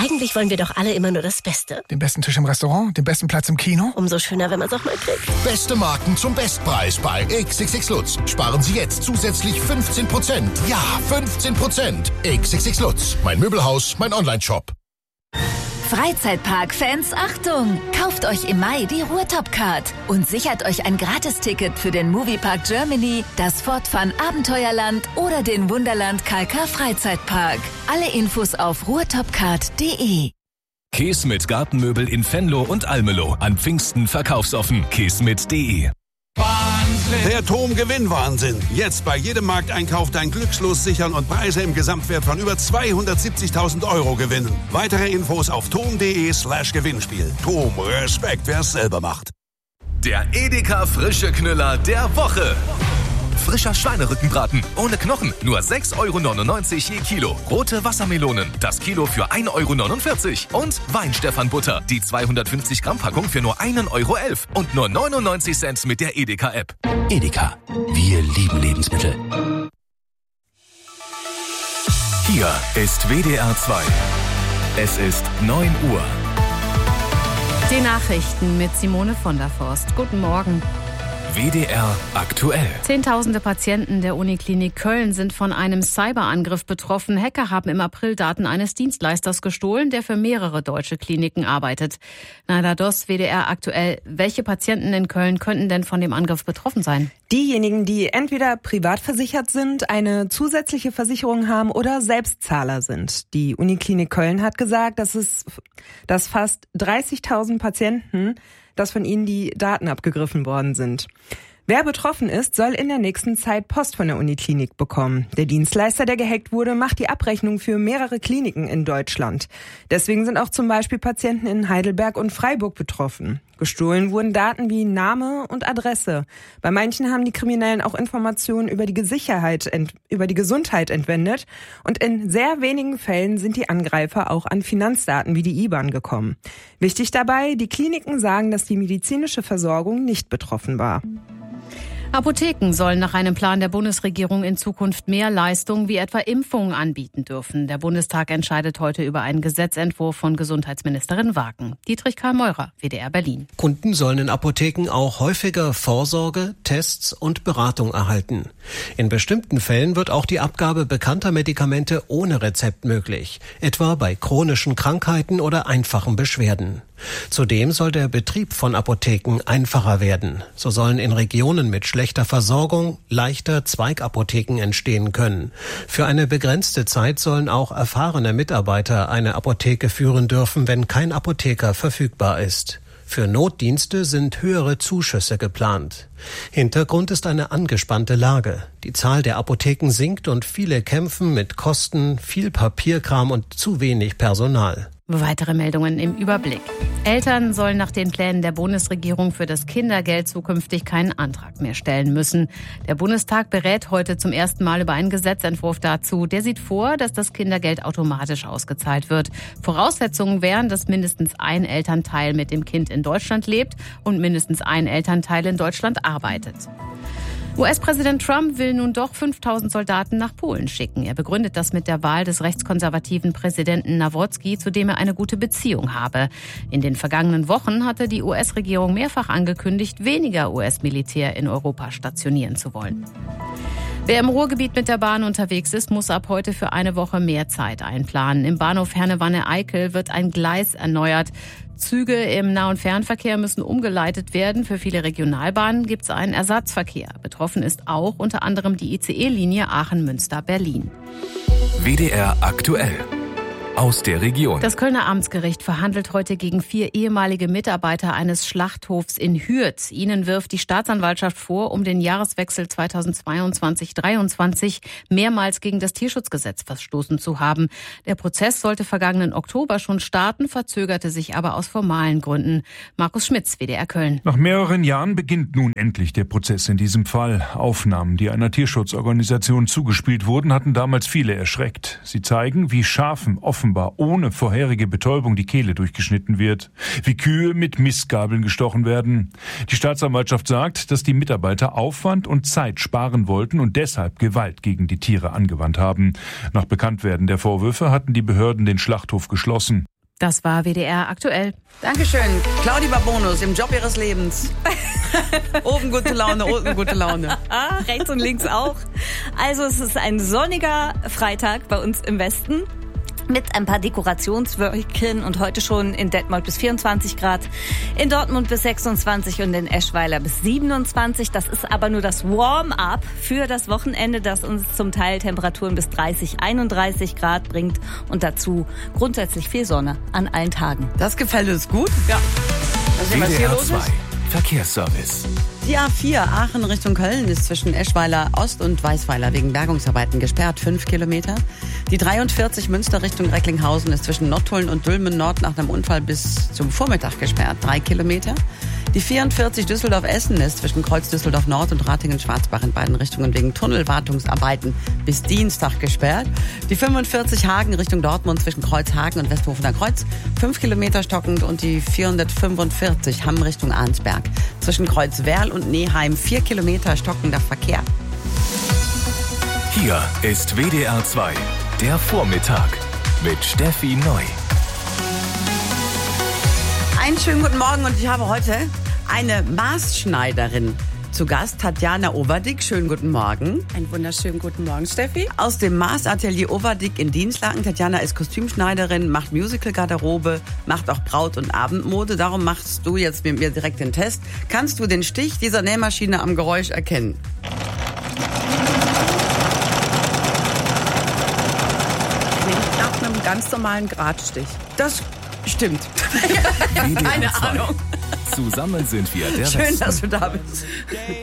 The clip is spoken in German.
Eigentlich wollen wir doch alle immer nur das Beste. Den besten Tisch im Restaurant, den besten Platz im Kino. Umso schöner, wenn man es auch mal kriegt. Beste Marken zum Bestpreis bei XXX Lutz. Sparen Sie jetzt zusätzlich 15%. Ja, 15%. XXX Lutz. Mein Möbelhaus, mein Onlineshop. Freizeitpark-Fans, Achtung! Kauft euch im Mai die Ruhrtop-Card und sichert euch ein Gratisticket für den Moviepark Germany, das Fort Fun Abenteuerland oder den Wunderland Kalkar Freizeitpark. Alle Infos auf ruhrtopcard.de. Kesmet Gartenmöbel in Venlo und Almelo. An Pfingsten verkaufsoffen. kesmet.de. Der TOM-Gewinn-Wahnsinn. Jetzt bei jedem Markteinkauf dein Glückslos sichern und Preise im Gesamtwert von über 270.000 € gewinnen. Weitere Infos auf tom.de/Gewinnspiel. TOM, Respekt, wer es selber macht. Der Edeka Frische Knüller der Woche. Frischer Schweinerückenbraten ohne Knochen, nur 6,99 € je Kilo. Rote Wassermelonen, das Kilo für 1,49 € Und Weinstefan-Butter, die 250 Gramm Packung für nur 1,11 € und nur 99 Cent mit der Edeka-App. Edeka, wir lieben Lebensmittel. Hier ist WDR 2. Es ist 9 Uhr. Die Nachrichten mit Simone von der Forst. Guten Morgen. WDR aktuell. Zehntausende Patienten der Uniklinik Köln sind von einem Cyberangriff betroffen. Hacker haben im April Daten eines Dienstleisters gestohlen, der für mehrere deutsche Kliniken arbeitet. Naida Doss, WDR aktuell. Welche Patienten in Köln könnten denn von dem Angriff betroffen sein? Diejenigen, die entweder privat versichert sind, eine zusätzliche Versicherung haben oder Selbstzahler sind. Die Uniklinik Köln hat gesagt, dass fast 30.000 Patienten, dass von ihnen die Daten abgegriffen worden sind. Wer betroffen ist, soll in der nächsten Zeit Post von der Uniklinik bekommen. Der Dienstleister, der gehackt wurde, macht die Abrechnung für mehrere Kliniken in Deutschland. Deswegen sind auch zum Beispiel Patienten in Heidelberg und Freiburg betroffen. Gestohlen wurden Daten wie Name und Adresse. Bei manchen haben die Kriminellen auch Informationen über die Gesundheit entwendet. Und in sehr wenigen Fällen sind die Angreifer auch an Finanzdaten wie die IBAN gekommen. Wichtig dabei, die Kliniken sagen, dass die medizinische Versorgung nicht betroffen war. Apotheken sollen nach einem Plan der Bundesregierung in Zukunft mehr Leistungen wie etwa Impfungen anbieten dürfen. Der Bundestag entscheidet heute über einen Gesetzentwurf von Gesundheitsministerin Wagen. Dietrich Karl Meurer, WDR Berlin. Kunden sollen in Apotheken auch häufiger Vorsorge, Tests und Beratung erhalten. In bestimmten Fällen wird auch die Abgabe bekannter Medikamente ohne Rezept möglich, etwa bei chronischen Krankheiten oder einfachen Beschwerden. Zudem soll der Betrieb von Apotheken einfacher werden. So sollen in Regionen mit schlechter Versorgung leichter Zweigapotheken entstehen können. Für eine begrenzte Zeit sollen auch erfahrene Mitarbeiter eine Apotheke führen dürfen, wenn kein Apotheker verfügbar ist. Für Notdienste sind höhere Zuschüsse geplant. Hintergrund ist eine angespannte Lage. Die Zahl der Apotheken sinkt und viele kämpfen mit Kosten, viel Papierkram und zu wenig Personal. Weitere Meldungen im Überblick. Eltern sollen nach den Plänen der Bundesregierung für das Kindergeld zukünftig keinen Antrag mehr stellen müssen. Der Bundestag berät heute zum ersten Mal über einen Gesetzentwurf dazu. Der sieht vor, dass das Kindergeld automatisch ausgezahlt wird. Voraussetzungen wären, dass mindestens ein Elternteil mit dem Kind in Deutschland lebt und mindestens ein Elternteil in Deutschland arbeitet. US-Präsident Trump will nun doch 5.000 Soldaten nach Polen schicken. Er begründet das mit der Wahl des rechtskonservativen Präsidenten Nawrocki, zu dem er eine gute Beziehung habe. In den vergangenen Wochen hatte die US-Regierung mehrfach angekündigt, weniger US-Militär in Europa stationieren zu wollen. Wer im Ruhrgebiet mit der Bahn unterwegs ist, muss ab heute für eine Woche mehr Zeit einplanen. Im Bahnhof Herne-Wanne-Eickel wird ein Gleis erneuert. Züge im Nah- und Fernverkehr müssen umgeleitet werden. Für viele Regionalbahnen gibt es einen Ersatzverkehr. Betroffen ist auch unter anderem die ICE-Linie Aachen-Münster-Berlin. WDR aktuell. Aus der Region. Das Kölner Amtsgericht verhandelt heute gegen 4 ehemalige Mitarbeiter eines Schlachthofs in Hürth. Ihnen wirft die Staatsanwaltschaft vor, um den Jahreswechsel 2022/23 mehrmals gegen das Tierschutzgesetz verstoßen zu haben. Der Prozess sollte vergangenen Oktober schon starten, verzögerte sich aber aus formalen Gründen. Markus Schmitz, WDR Köln. Nach mehreren Jahren beginnt nun endlich der Prozess in diesem Fall. Aufnahmen, die einer Tierschutzorganisation zugespielt wurden, hatten damals viele erschreckt. Sie zeigen, wie Schafen offenbar ohne vorherige Betäubung die Kehle durchgeschnitten wird, wie Kühe mit Mistgabeln gestochen werden. Die Staatsanwaltschaft sagt, dass die Mitarbeiter Aufwand und Zeit sparen wollten und deshalb Gewalt gegen die Tiere angewandt haben. Nach Bekanntwerden der Vorwürfe hatten die Behörden den Schlachthof geschlossen. Das war WDR aktuell. Dankeschön. Claudia Bonus im Job ihres Lebens. Oben gute Laune, unten gute Laune. Rechts und links auch. Also es ist ein sonniger Freitag bei uns im Westen. Mit ein paar Dekorationswölkchen und heute schon in Detmold bis 24 Grad, in Dortmund bis 26 und in Eschweiler bis 27. Das ist aber nur das Warm-up für das Wochenende, das uns zum Teil Temperaturen bis 30, 31 Grad bringt und dazu grundsätzlich viel Sonne an allen Tagen. Das gefällt uns gut. Ja. WDR 2 Verkehrsservice. Die A4 Aachen Richtung Köln ist zwischen Eschweiler Ost und Weißweiler wegen Bergungsarbeiten gesperrt, 5 Kilometer. Die 43 Münster Richtung Recklinghausen ist zwischen Nottuln und Dülmen Nord nach einem Unfall bis zum Vormittag gesperrt, 3 Kilometer. Die 44 Düsseldorf-Essen ist zwischen Kreuz Düsseldorf Nord und Ratingen-Schwarzbach in beiden Richtungen wegen Tunnelwartungsarbeiten bis Dienstag gesperrt. Die 45 Hagen Richtung Dortmund zwischen Kreuzhagen und Westhofener Kreuz 5 Kilometer stockend und die 445 Hamm Richtung Arnsberg zwischen Kreuzwerl und Neheim 4 Kilometer stockender Verkehr. Hier ist WDR 2, der Vormittag mit Steffi Neu. Einen schönen guten Morgen und ich habe heute eine Maßschneiderin zu Gast, Tatjana Overdick. Schönen guten Morgen. Einen wunderschönen guten Morgen, Steffi. Aus dem Maßatelier Overdick in Dinslaken. Tatjana ist Kostümschneiderin, macht Musical-Garderobe, macht auch Braut- und Abendmode. Darum machst du jetzt mit mir direkt den Test. Kannst du den Stich dieser Nähmaschine am Geräusch erkennen? Klingt nach einem ganz normalen Gradstich. Das stimmt. WDR Keine 2. Ahnung. Zusammen sind wir der Schön, Westen. dass du da bist.